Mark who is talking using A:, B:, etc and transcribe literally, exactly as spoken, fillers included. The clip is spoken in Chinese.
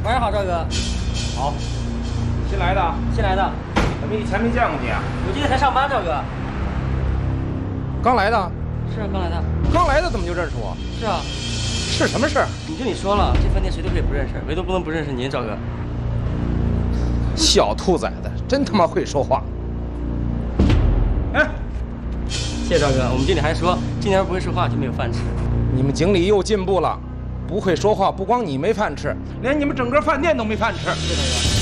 A: 晚上好，赵哥。
B: 好，新来的？
A: 新来的。
B: 怎么以前没见过你啊？
A: 我今天才上班，赵哥。
B: 刚来的？
A: 是啊，刚来的。
B: 刚来的怎么就认识我？
A: 是啊。
B: 是什么事？
A: 你跟你说了，这饭店谁都可以不认识，唯独不能不认识您，赵哥。
B: 小兔崽子，真他妈会说话。哎，
A: 谢谢赵哥。我们经理还说，今年不会说话就没有饭吃。
B: 你们经理又进步了，不会说话，不光你没饭吃，连你们整个饭店都没饭吃。
A: 谢谢赵哥。